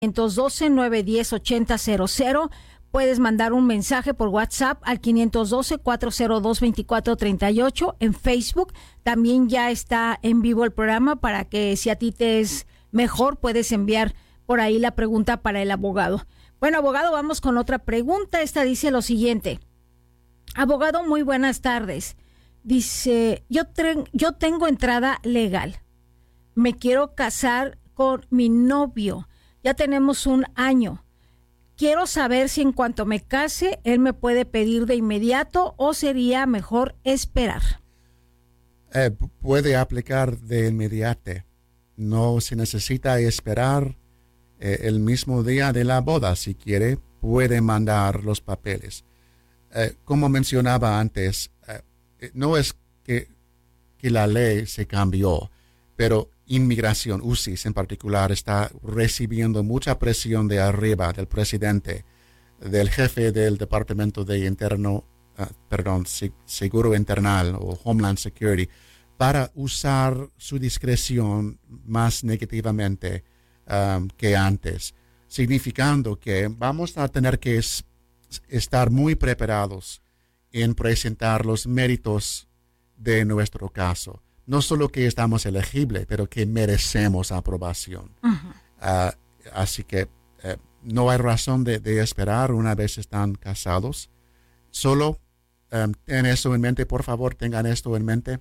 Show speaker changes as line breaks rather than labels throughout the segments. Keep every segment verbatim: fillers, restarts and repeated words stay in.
quinientos doce, nueve diez, ochenta cero cero. Puedes mandar un mensaje por WhatsApp al quinientos doce, cuatro cero dos, veinticuatro treinta y ocho. En Facebook también ya está en vivo el programa para que si a ti te es mejor puedes enviar por ahí la pregunta para el abogado. Bueno, abogado, vamos con otra pregunta. Esta dice lo siguiente. Abogado, muy buenas tardes. Dice, yo, tre- yo tengo entrada legal. Me quiero casar con mi novio. Ya tenemos un año. Quiero saber si en cuanto me case, él me puede pedir de inmediato o sería mejor esperar.
Eh, puede aplicar de inmediato. No se necesita esperar eh, el mismo día de la boda. Si quiere, puede mandar los papeles. Eh, como mencionaba antes, eh, no es que, que la ley se cambió, pero inmigración, U C I S en particular, está recibiendo mucha presión de arriba del presidente, del jefe del Departamento de Interno, uh, perdón, Seguro Internal o Homeland Security, para usar su discreción más negativamente um, que antes, significando que vamos a tener que es, estar muy preparados en presentar los méritos de nuestro caso. No solo que estamos elegibles, pero que merecemos aprobación. Uh-huh. Uh, así que uh, no hay razón de, de esperar una vez están casados. Solo um, ten eso en mente, por favor, tengan esto en mente.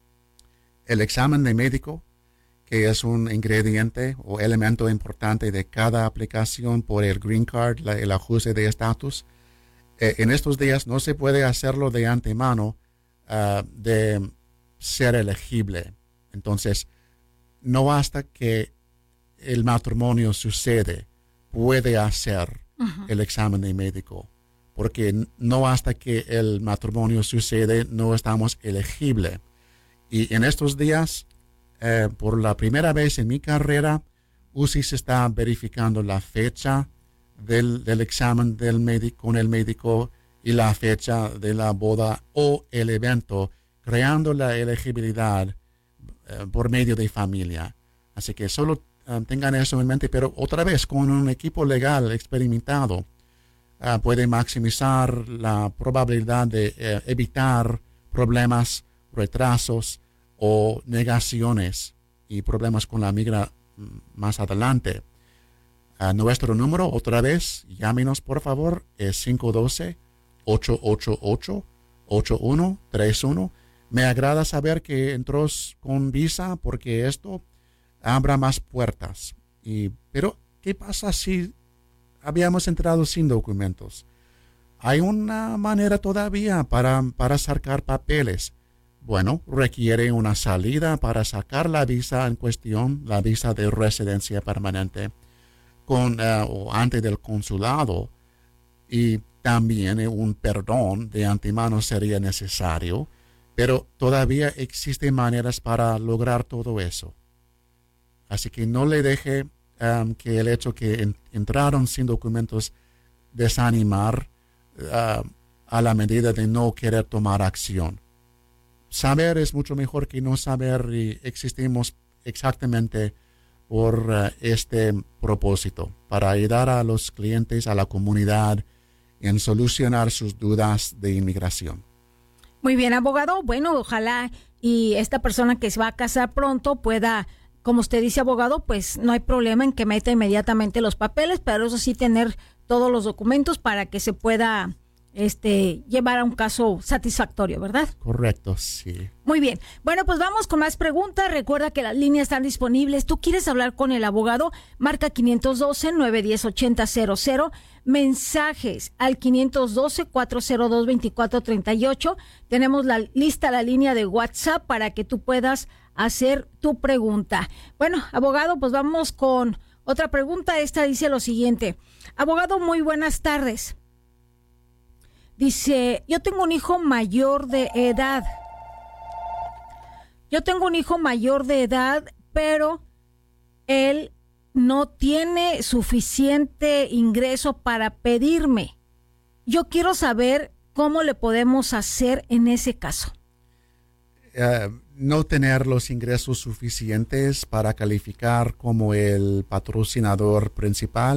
El examen de médico, que es un ingrediente o elemento importante de cada aplicación por el Green Card, la, el ajuste de estatus, eh, en estos días no se puede hacerlo de antemano uh, de ser elegible. Entonces, no hasta que el matrimonio sucede puede hacer uh-huh. el examen de médico, porque no hasta que el matrimonio sucede no estamos elegibles. Y en estos días, eh, por la primera vez en mi carrera, U C I S está verificando la fecha del, del examen del médico, con el médico y la fecha de la boda o el evento, creando la elegibilidad eh, por medio de familia. Así que solo uh, tengan eso en mente, pero otra vez con un equipo legal experimentado uh, puede maximizar la probabilidad de eh, evitar problemas, retrasos o negaciones y problemas con la migra más adelante. Uh, nuestro número, otra vez, llámenos por favor, es cinco uno dos, ocho ocho ocho, ocho uno tres uno. Me agrada saber que entró con visa porque esto abra más puertas. Y, pero, ¿qué pasa si habíamos entrado sin documentos? Hay una manera todavía para, para sacar papeles. Bueno, requiere una salida para sacar la visa en cuestión, la visa de residencia permanente, con, uh, o ante del consulado. Y también eh, un perdón de antemano sería necesario. Pero todavía existen maneras para lograr todo eso. Así que no le deje um, que el hecho que en, entraron sin documentos desanimar uh, a la medida de no querer tomar acción. Saber es mucho mejor que no saber y existimos exactamente por uh, este propósito, para ayudar a los clientes, a la comunidad en solucionar sus dudas de inmigración.
Muy bien, abogado. Bueno, ojalá y esta persona que se va a casar pronto pueda, como usted dice, abogado, pues no hay problema en que meta inmediatamente los papeles, pero eso sí tener todos los documentos para que se pueda este llevar a un caso satisfactorio, ¿verdad?
Correcto, sí.
Muy bien. Bueno, pues vamos con más preguntas. Recuerda que las líneas están disponibles. ¿Tú quieres hablar con el abogado? Marca quinientos doce, nueve diez, ochenta cero cero. Mensajes al quinientos doce, cuatro cero dos, veinticuatro treinta y ocho. Tenemos la lista, la línea de WhatsApp para que tú puedas hacer tu pregunta. Bueno, abogado, pues vamos con otra pregunta. Esta dice lo siguiente. Abogado, muy buenas tardes. Dice, yo tengo un hijo mayor de edad. Yo tengo un hijo mayor de edad, pero él no tiene suficiente ingreso para pedirme. Yo quiero saber cómo le podemos hacer en ese caso.
Uh, no tener los ingresos suficientes para calificar como el patrocinador principal